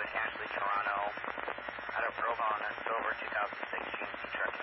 Ashley Toronto, out of Grove on Silver 2016 truck